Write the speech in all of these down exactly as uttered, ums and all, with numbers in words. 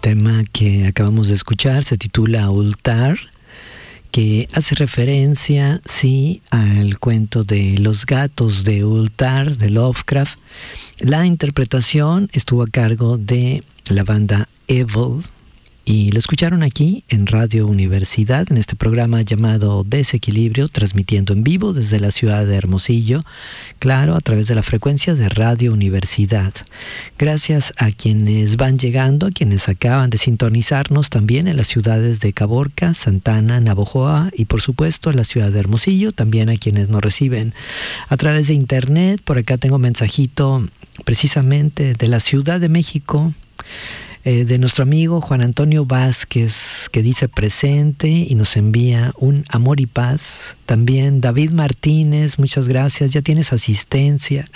tema que acabamos de escuchar se titula Ultar, que hace referencia, sí, al cuento de los gatos de Ultar, de Lovecraft. La interpretación estuvo a cargo de la banda Evil, y lo escucharon aquí en Radio Universidad, en este programa llamado Desequilibrio, transmitiendo en vivo desde la ciudad de Hermosillo, claro, a través de la frecuencia de Radio Universidad. Gracias a quienes van llegando, a quienes acaban de sintonizarnos también en las ciudades de Caborca, Santana, Navojoa y por supuesto en la ciudad de Hermosillo, también a quienes nos reciben a través de internet. Por acá tengo un mensajito precisamente de la Ciudad de México, Eh, de nuestro amigo Juan Antonio Vázquez, que dice presente y nos envía un amor y paz. También David Martínez, muchas gracias, ya tienes asistencia.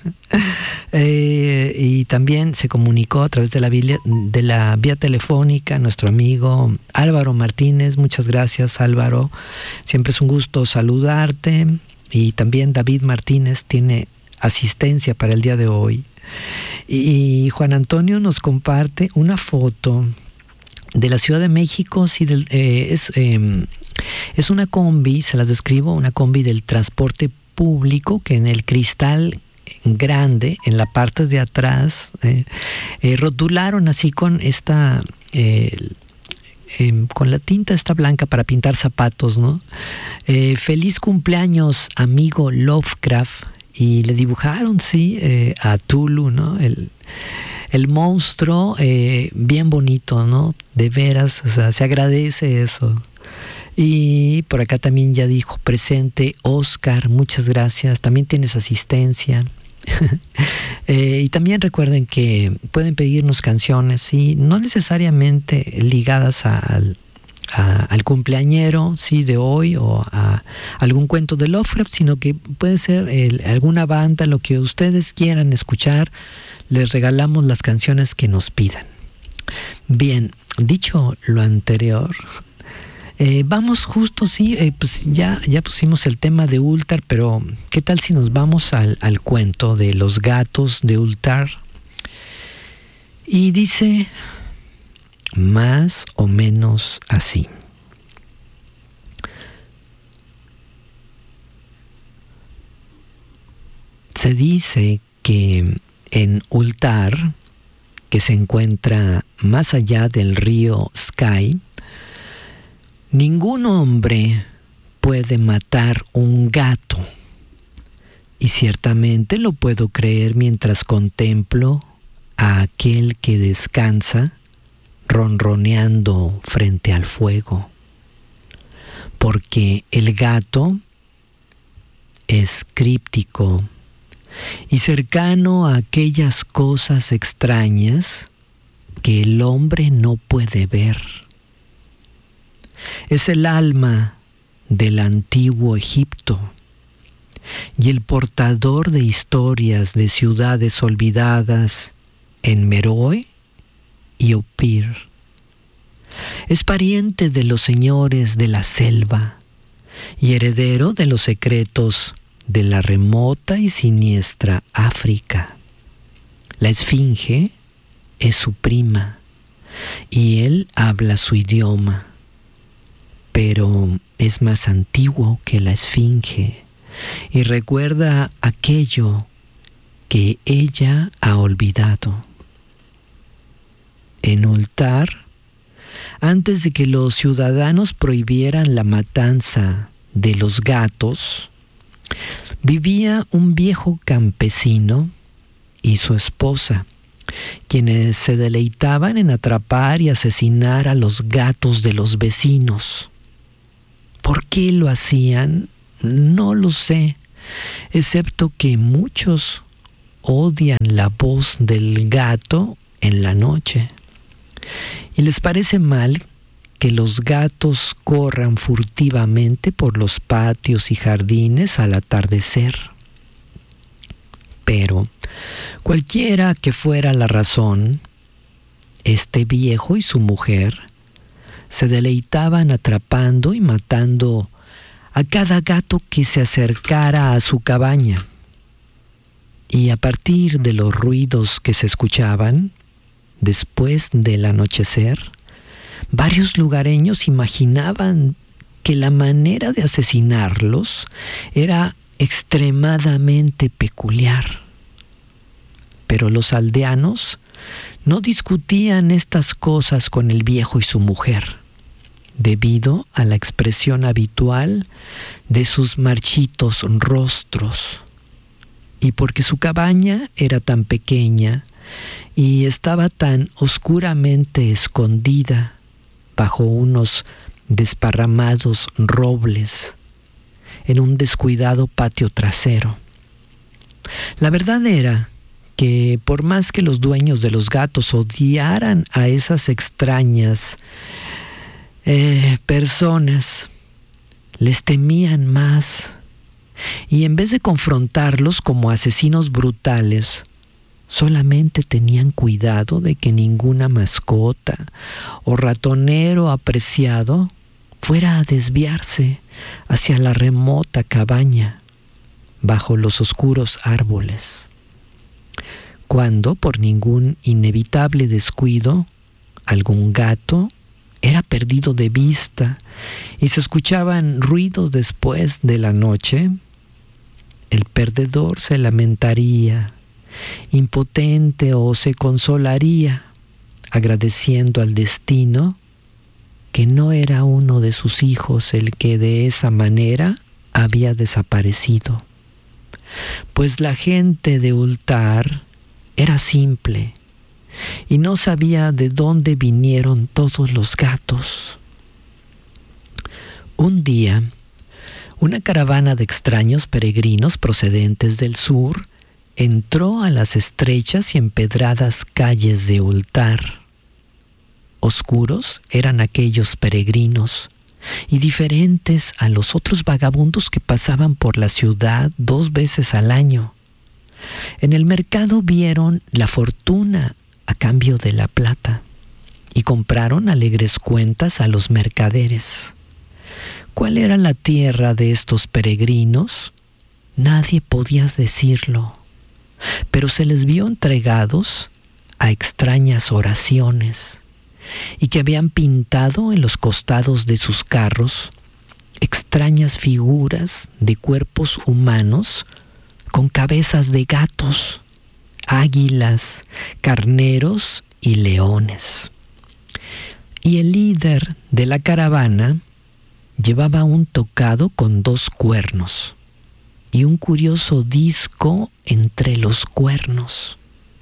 eh, y también se comunicó a través de la, vía, de la vía telefónica nuestro amigo Álvaro Martínez, muchas gracias Álvaro, siempre es un gusto saludarte. Y también David Martínez tiene asistencia para el día de hoy. Y Juan Antonio nos comparte una foto de la Ciudad de México. Sí, del, eh, es, eh, es una combi, se las describo, una combi del transporte público que en el cristal grande, en la parte de atrás, eh, eh, rotularon así con esta... Eh, Eh, con la tinta esta blanca para pintar zapatos, ¿no? Eh, feliz cumpleaños, amigo Lovecraft. Y le dibujaron, sí, eh, a Tulu, ¿no? El, el monstruo, eh, bien bonito, ¿no? De veras, o sea, se agradece eso. Y por acá también ya dijo presente Oscar, muchas gracias. También tienes asistencia. eh, y también recuerden que pueden pedirnos canciones, ¿sí? No necesariamente ligadas a, al, a, al cumpleañero, ¿sí? De hoy, o a algún cuento de Lovecraft, sino que puede ser el, alguna banda, lo que ustedes quieran escuchar. Les regalamos las canciones que nos pidan. Bien, dicho lo anterior, Eh, vamos justo, sí, eh, pues ya, ya pusimos el tema de Ultar, pero ¿qué tal si nos vamos al, al cuento de los gatos de Ultar? Y dice más o menos así. Se dice que en Ultar, que se encuentra más allá del río Sky, ningún hombre puede matar un gato, y ciertamente lo puedo creer mientras contemplo a aquel que descansa ronroneando frente al fuego, porque el gato es críptico y cercano a aquellas cosas extrañas que el hombre no puede ver. Es el alma del antiguo Egipto y el portador de historias de ciudades olvidadas en Meroe y Opir. Es pariente de los señores de la selva y heredero de los secretos de la remota y siniestra África. La esfinge es su prima y él habla su idioma, pero es más antiguo que la esfinge y recuerda aquello que ella ha olvidado. En Ultar, antes de que los ciudadanos prohibieran la matanza de los gatos, vivía un viejo campesino y su esposa, quienes se deleitaban en atrapar y asesinar a los gatos de los vecinos. ¿Por qué lo hacían? No lo sé, excepto que muchos odian la voz del gato en la noche y les parece mal que los gatos corran furtivamente por los patios y jardines al atardecer. Pero, cualquiera que fuera la razón, este viejo y su mujer se deleitaban atrapando y matando a cada gato que se acercara a su cabaña. Y a partir de los ruidos que se escuchaban, después del anochecer, varios lugareños imaginaban que la manera de asesinarlos era extremadamente peculiar. Pero los aldeanos no discutían estas cosas con el viejo y su mujer, debido a la expresión habitual de sus marchitos rostros, y porque su cabaña era tan pequeña y estaba tan oscuramente escondida bajo unos desparramados robles en un descuidado patio trasero. La verdad era que por más que los dueños de los gatos odiaran a esas extrañas eh, personas, les temían más, y en vez de confrontarlos como asesinos brutales, solamente tenían cuidado de que ninguna mascota o ratonero apreciado fuera a desviarse hacia la remota cabaña bajo los oscuros árboles. Cuando, por ningún inevitable descuido, algún gato era perdido de vista y se escuchaban ruidos después de la noche, el perdedor se lamentaría, impotente, o se consolaría, agradeciendo al destino que no era uno de sus hijos el que de esa manera había desaparecido. Pues la gente de Ultar era simple y no sabía de dónde vinieron todos los gatos. Un día, una caravana de extraños peregrinos procedentes del sur entró a las estrechas y empedradas calles de Ultar. Oscuros eran aquellos peregrinos y diferentes a los otros vagabundos que pasaban por la ciudad dos veces al año. En el mercado vieron la fortuna a cambio de la plata y compraron alegres cuentas a los mercaderes. ¿Cuál era la tierra de estos peregrinos? Nadie podía decirlo, pero se les vio entregados a extrañas oraciones y que habían pintado en los costados de sus carros extrañas figuras de cuerpos humanos con cabezas de gatos, águilas, carneros y leones. Y el líder de la caravana llevaba un tocado con dos cuernos y un curioso disco entre los cuernos.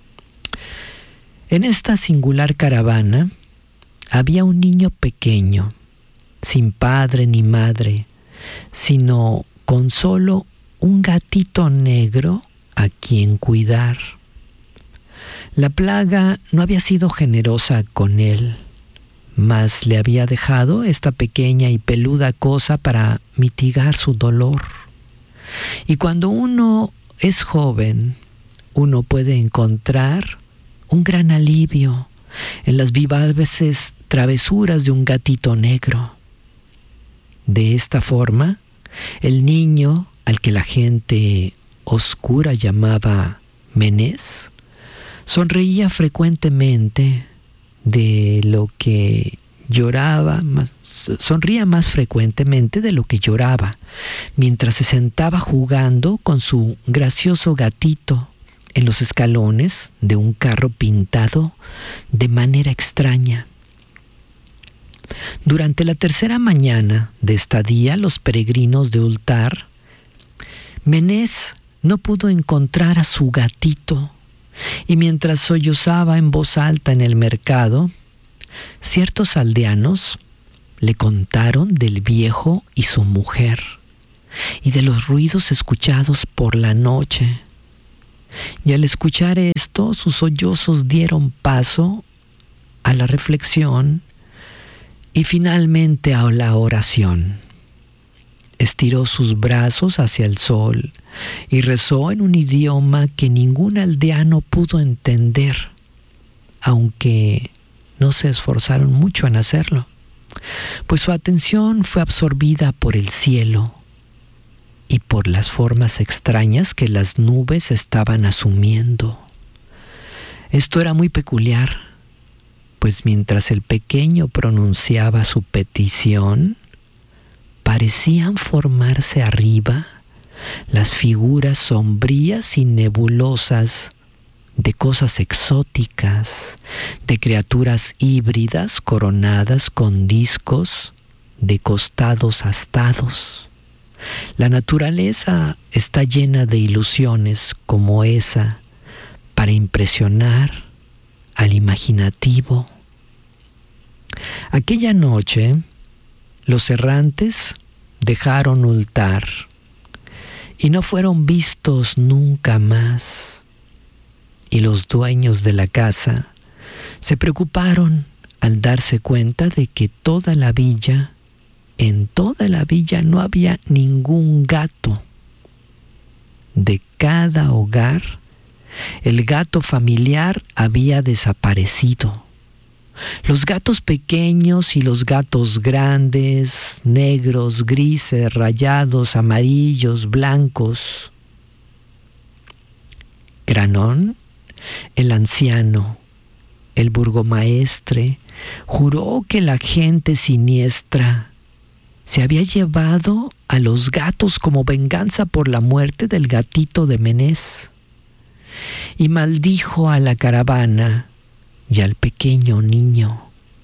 En esta singular caravana había un niño pequeño, sin padre ni madre, sino con solo un gatito negro a quien cuidar. La plaga no había sido generosa con él, mas le había dejado esta pequeña y peluda cosa para mitigar su dolor. Y cuando uno es joven, uno puede encontrar un gran alivio en las vivaces travesuras de un gatito negro. De esta forma, el niño, al que la gente oscura llamaba Menés, sonreía frecuentemente de lo que lloraba, más, sonría más frecuentemente de lo que lloraba, mientras se sentaba jugando con su gracioso gatito en los escalones de un carro pintado de manera extraña. Durante la tercera mañana de estadía, los peregrinos de Ultar, Menés no pudo encontrar a su gatito, y mientras sollozaba en voz alta en el mercado, ciertos aldeanos le contaron del viejo y su mujer, y de los ruidos escuchados por la noche. Y al escuchar esto, sus sollozos dieron paso a la reflexión y finalmente a la oración. Estiró sus brazos hacia el sol y rezó en un idioma que ningún aldeano pudo entender, aunque no se esforzaron mucho en hacerlo, pues su atención fue absorbida por el cielo y por las formas extrañas que las nubes estaban asumiendo. Esto era muy peculiar, pues mientras el pequeño pronunciaba su petición, parecían formarse arriba las figuras sombrías y nebulosas de cosas exóticas, de criaturas híbridas coronadas con discos de costados astados. La naturaleza está llena de ilusiones como esa para impresionar al imaginativo. Aquella noche, los errantes dejaron Ultar y no fueron vistos nunca más. Y los dueños de la casa se preocuparon al darse cuenta de que toda la villa, en toda la villa no había ningún gato. De cada hogar, el gato familiar había desaparecido. Los gatos pequeños y los gatos grandes, negros, grises, rayados, amarillos, blancos. Granón, el anciano, el burgomaestre, juró que la gente siniestra se había llevado a los gatos como venganza por la muerte del gatito de Menés, y maldijo a la caravana y al pequeño niño.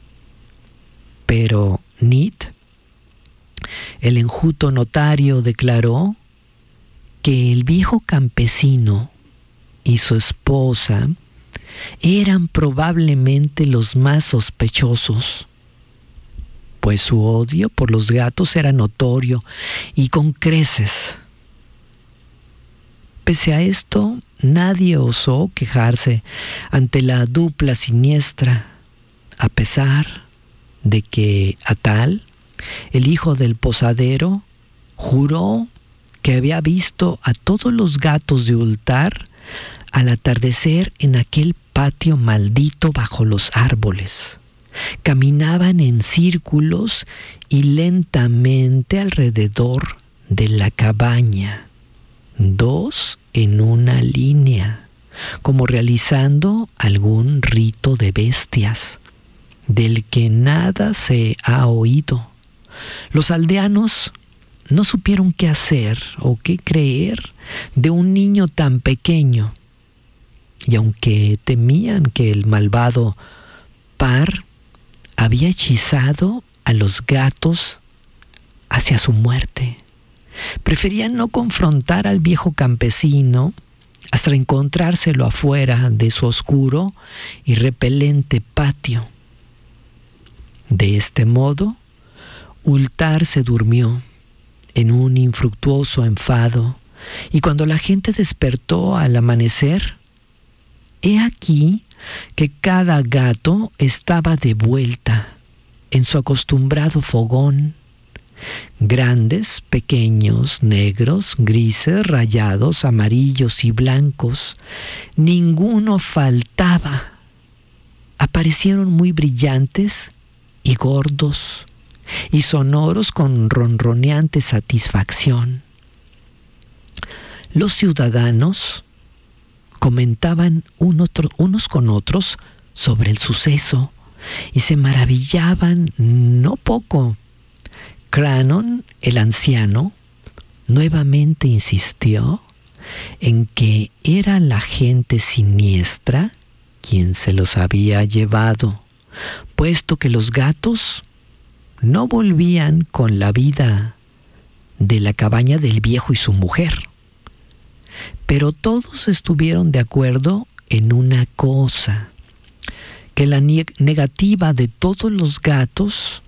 Pero Nit, el enjuto notario, declaró que el viejo campesino y su esposa eran probablemente los más sospechosos, pues su odio por los gatos era notorio y con creces. Pese a esto, nadie osó quejarse ante la dupla siniestra, a pesar de que Atal, el hijo del posadero, juró que había visto a todos los gatos de Ultar al atardecer en aquel patio maldito bajo los árboles. Caminaban en círculos y lentamente alrededor de la cabaña, dos en una línea, como realizando algún rito de bestias, del que nada se ha oído. Los aldeanos no supieron qué hacer o qué creer de un niño tan pequeño, y aunque temían que el malvado Par había hechizado a los gatos hacia su muerte, preferían no confrontar al viejo campesino hasta encontrárselo afuera de su oscuro y repelente patio. De este modo, Ultar se durmió en un infructuoso enfado, y cuando la gente despertó al amanecer, he aquí que cada gato estaba de vuelta en su acostumbrado fogón. Grandes, pequeños, negros, grises, rayados, amarillos y blancos, ninguno faltaba. Aparecieron muy brillantes y gordos y sonoros con ronroneante satisfacción. Los ciudadanos comentaban un otro, unos con otros sobre el suceso y se maravillaban no poco. Cranon, el anciano, nuevamente insistió en que era la gente siniestra quien se los había llevado, puesto que los gatos no volvían con la vida de la cabaña del viejo y su mujer. Pero todos estuvieron de acuerdo en una cosa, que la negativa de todos los gatos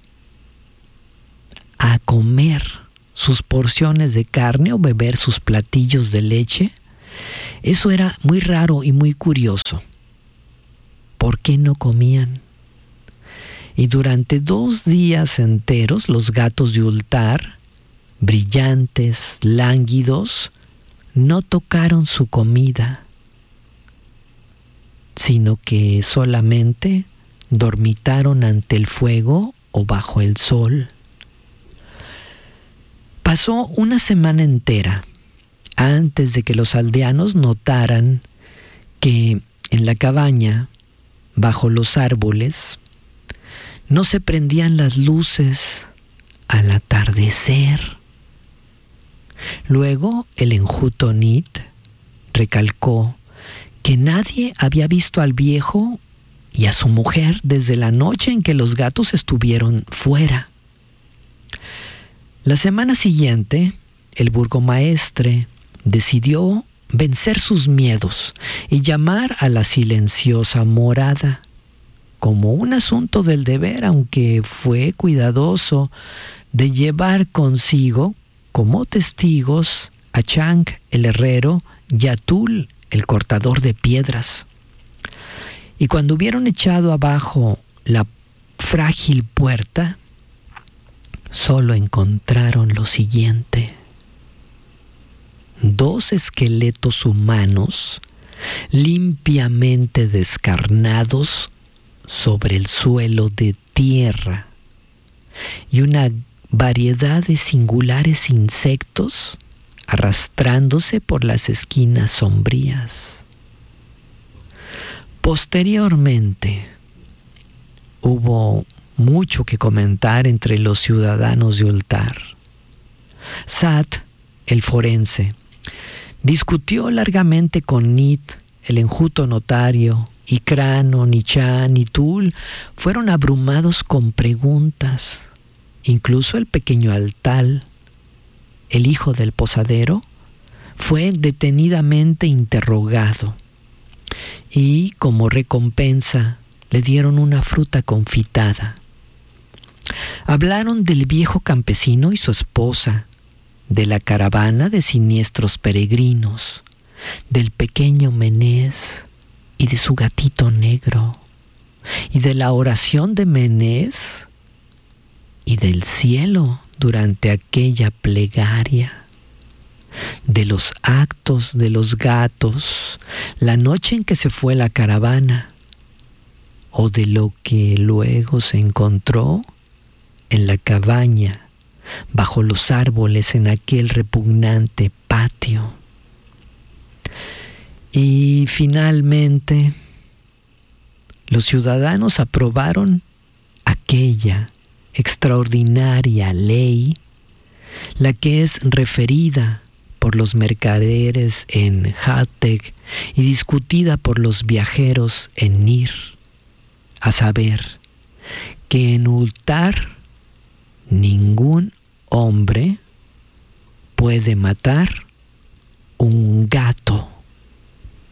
a comer sus porciones de carne o beber sus platillos de leche, eso era muy raro y muy curioso. ¿Por qué no comían? Y durante dos días enteros los gatos de Ultar, brillantes, lánguidos, no tocaron su comida, sino que solamente dormitaron ante el fuego o bajo el sol. Pasó una semana entera antes de que los aldeanos notaran que en la cabaña, bajo los árboles, no se prendían las luces al atardecer. Luego el enjuto Nit recalcó que nadie había visto al viejo y a su mujer desde la noche en que los gatos estuvieron fuera. La semana siguiente, el burgomaestre decidió vencer sus miedos y llamar a la silenciosa morada. Como un asunto del deber, aunque fue cuidadoso de llevar consigo como testigos a Chang el herrero y a Tul el cortador de piedras. Y cuando hubieron echado abajo la frágil puerta, solo encontraron lo siguiente: dos esqueletos humanos limpiamente descarnados sobre el suelo de tierra y una variedad de singulares insectos arrastrándose por las esquinas sombrías. Posteriormente, hubo mucho que comentar entre los ciudadanos de Ultar. Sat, el forense, discutió largamente con Nit, el enjuto notario, y Crano, ni Chan, ni Tul fueron abrumados con preguntas. Incluso el pequeño Altal, el hijo del posadero, fue detenidamente interrogado y, como recompensa, le dieron una fruta confitada. Hablaron del viejo campesino y su esposa, de la caravana de siniestros peregrinos, del pequeño Menés y de su gatito negro, y de la oración de Menés y del cielo durante aquella plegaria, de los actos de los gatos la noche en que se fue la caravana, o de lo que luego se encontró en la cabaña bajo los árboles en aquel repugnante patio. Y finalmente los ciudadanos aprobaron aquella extraordinaria ley, la que es referida por los mercaderes en Halteg y discutida por los viajeros en Nir, a saber, que en Ultar ningún hombre puede matar un gato.